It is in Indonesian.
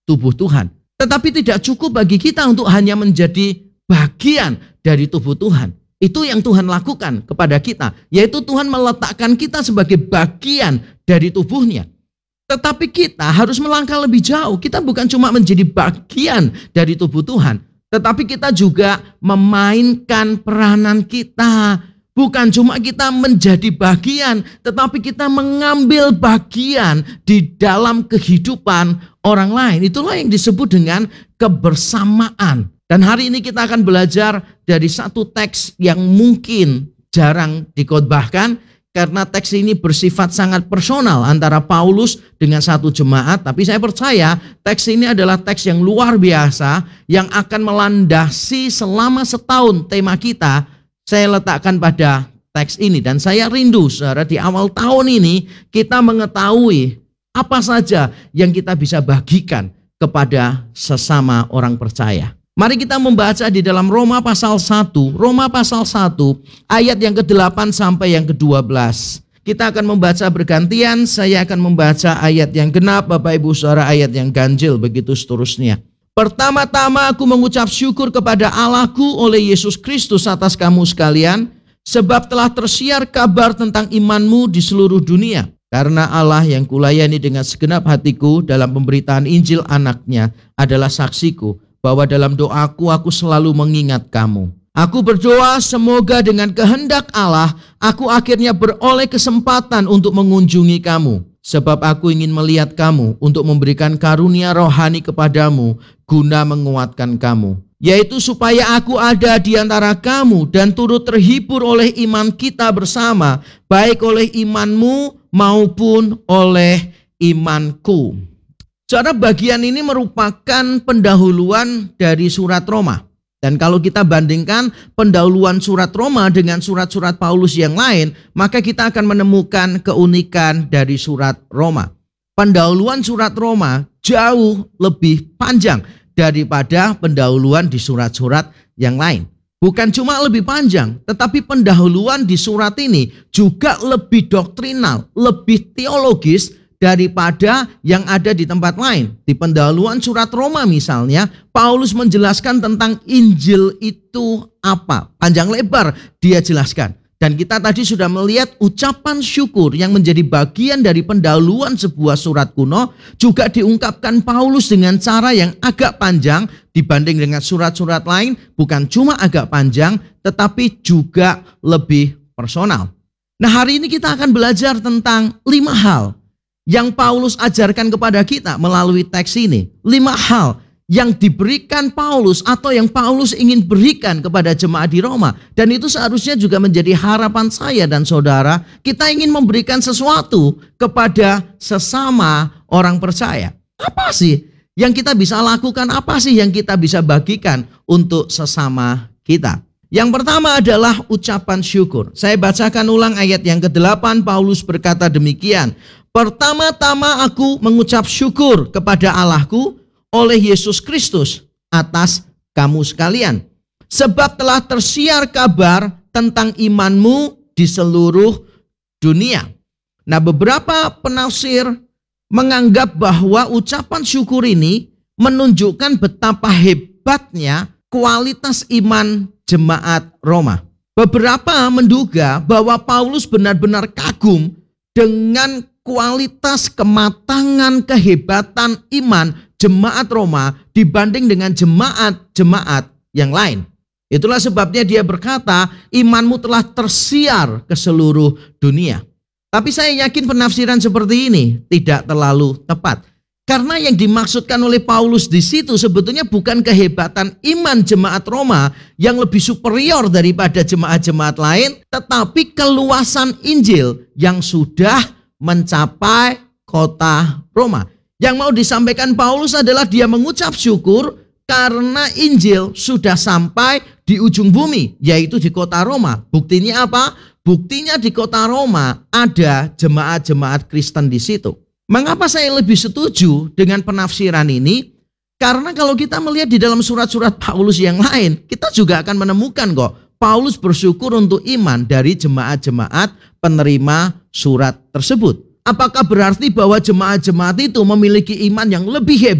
tubuh Tuhan. Tetapi tidak cukup bagi kita untuk hanya menjadi bagian dari tubuh Tuhan. Itu yang Tuhan lakukan kepada kita, yaitu Tuhan meletakkan kita sebagai bagian dari tubuhnya. Tetapi kita harus melangkah lebih jauh. Kita bukan cuma menjadi bagian dari tubuh Tuhan, tetapi kita juga memainkan peranan kita. Bukan cuma kita menjadi bagian, tetapi kita mengambil bagian di dalam kehidupan orang lain. Itulah yang disebut dengan kebersamaan. Dan hari ini kita akan belajar dari satu teks yang mungkin jarang dikhotbahkan, karena teks ini bersifat sangat personal antara Paulus dengan satu jemaat. Tapi saya percaya teks ini adalah teks yang luar biasa yang akan melandasi selama setahun tema kita. Saya letakkan pada teks ini, dan saya rindu saudara di awal tahun ini kita mengetahui apa saja yang kita bisa bagikan kepada sesama orang percaya. Mari kita membaca di dalam Roma pasal 1, Roma pasal 1 ayat yang ke-8 sampai yang ke-12. Kita akan membaca bergantian, saya akan membaca ayat yang genap, Bapak Ibu Saudara ayat yang ganjil, begitu seterusnya. Pertama-tama aku mengucap syukur kepada Allahku oleh Yesus Kristus atas kamu sekalian, sebab telah tersiar kabar tentang imanmu di seluruh dunia. Karena Allah yang kulayani dengan segenap hatiku dalam pemberitaan Injil anaknya adalah saksiku, bahwa dalam doaku aku selalu mengingat kamu. Aku berdoa semoga dengan kehendak Allah aku akhirnya beroleh kesempatan untuk mengunjungi kamu. Sebab aku ingin melihat kamu untuk memberikan karunia rohani kepadamu guna menguatkan kamu. Yaitu supaya aku ada di antara kamu dan turut terhibur oleh iman kita bersama, baik oleh imanmu maupun oleh imanku. Saudara, bagian ini merupakan pendahuluan dari surat Roma. Dan kalau kita bandingkan pendahuluan surat Roma dengan surat-surat Paulus yang lain, maka kita akan menemukan keunikan dari surat Roma. Pendahuluan surat Roma jauh lebih panjang daripada pendahuluan di surat-surat yang lain. Bukan cuma lebih panjang, tetapi pendahuluan di surat ini juga lebih doktrinal, lebih teologis daripada yang ada di tempat lain. Di pendahuluan surat Roma misalnya, Paulus menjelaskan tentang Injil itu apa. Panjang lebar dia jelaskan. Dan kita tadi sudah melihat ucapan syukur yang menjadi bagian dari pendahuluan sebuah surat kuno juga diungkapkan Paulus dengan cara yang agak panjang dibanding dengan surat-surat lain. Bukan cuma agak panjang, tetapi juga lebih personal. Nah, hari ini kita akan belajar tentang 5 hal yang Paulus ajarkan kepada kita melalui teks ini. 5 hal yang diberikan Paulus atau yang Paulus ingin berikan kepada jemaat di Roma. Dan itu seharusnya juga menjadi harapan saya dan saudara. Kita ingin memberikan sesuatu kepada sesama orang percaya. Apa sih yang kita bisa lakukan? Apa sih yang kita bisa bagikan untuk sesama kita? Yang pertama adalah ucapan syukur. Saya bacakan ulang ayat yang ke-8. Paulus berkata demikian. Pertama-tama aku mengucap syukur kepada Allahku oleh Yesus Kristus atas kamu sekalian. Sebab telah tersiar kabar tentang imanmu di seluruh dunia. Nah, beberapa penafsir menganggap bahwa ucapan syukur ini menunjukkan betapa hebatnya kualitas iman jemaat Roma. Beberapa menduga bahwa Paulus benar-benar kagum dengan kualitas, kematangan, kehebatan iman jemaat Roma dibanding dengan jemaat-jemaat yang lain. Itulah sebabnya dia berkata, imanmu telah tersiar ke seluruh dunia. Tapi saya yakin penafsiran seperti ini tidak terlalu tepat. Karena yang dimaksudkan oleh Paulus di situ sebetulnya bukan kehebatan iman jemaat Roma yang lebih superior daripada jemaat-jemaat lain, tetapi keluasan Injil yang sudah mencapai kota Roma. Yang mau disampaikan Paulus adalah dia mengucap syukur karena Injil sudah sampai di ujung bumi, yaitu di kota Roma. Buktinya apa? Buktinya di kota Roma ada jemaat-jemaat Kristen di situ. Mengapa saya lebih setuju dengan penafsiran ini? Karena kalau kita melihat di dalam surat-surat Paulus yang lain, kita juga akan menemukan kok Paulus bersyukur untuk iman dari jemaat-jemaat penerima surat tersebut. Apakah berarti bahwa jemaat-jemaat itu memiliki iman yang lebih hebat